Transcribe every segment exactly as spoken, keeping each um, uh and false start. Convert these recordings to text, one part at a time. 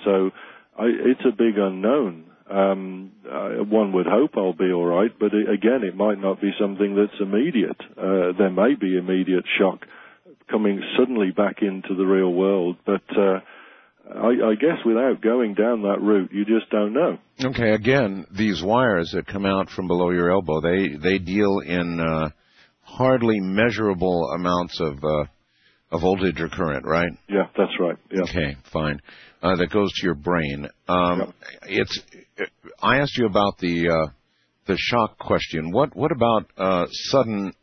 So I, it's a big unknown. Um, uh, one would hope I'll be all right, but it, again, it might not be something that's immediate. Uh, there may be immediate shock coming suddenly back into the real world, but uh, I, I guess without going down that route, you just don't know. Okay, again, these wires that come out from below your elbow, they, they deal in uh, hardly measurable amounts of, uh, of voltage or current, right? Yeah, that's right. Yeah. Okay, fine. Uh, that goes to your brain. Um, Yep. It's. I asked you about the uh, the shock question. What what about uh, sudden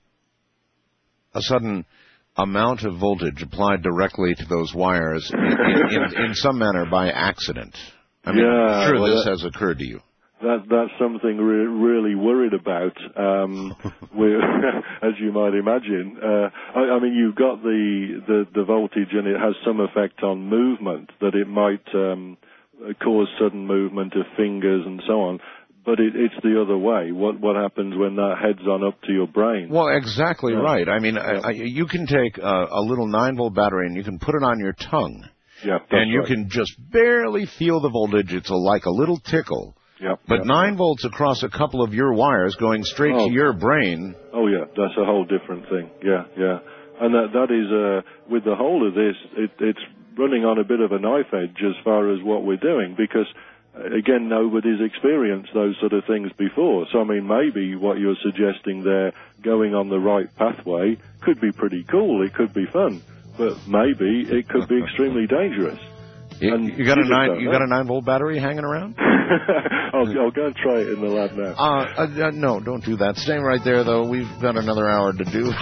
a sudden amount of voltage applied directly to those wires in, in, in, in some manner by accident? I mean, yeah, sure well, this that, has occurred to you. That that's something we're really worried about. Um, we're, as you might imagine, uh, I, I mean, you've got the, the the voltage, and it has some effect on movement. That it might um, cause sudden movement of fingers and so on. But it, it's the other way. What what happens when that heads on up to your brain? Well, exactly yeah. right. I mean, yeah. I, I, you can take a, a little nine volt battery and you can put it on your tongue, yeah, and you right. can just barely feel the voltage. It's a, like a little tickle. Yep, but yep. nine volts across a couple of your wires going straight oh. to your brain. Oh yeah, that's a whole different thing. Yeah, yeah, and that that is uh, with the whole of this, it, it's running on a bit of a knife edge as far as what we're doing, because uh, again, nobody's experienced those sort of things before. So I mean, maybe what you're suggesting there, going on the right pathway, could be pretty cool. It could be fun, but maybe it could be extremely dangerous. You, you got a nine. You got a nine volt battery hanging around? I'll, I'll go and try it in the lab now. Uh, uh, uh, no, don't do that. Stay right there, though. We've got another hour to do.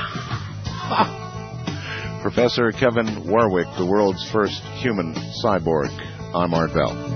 Professor Kevin Warwick, the world's first human cyborg. I'm Art Bell.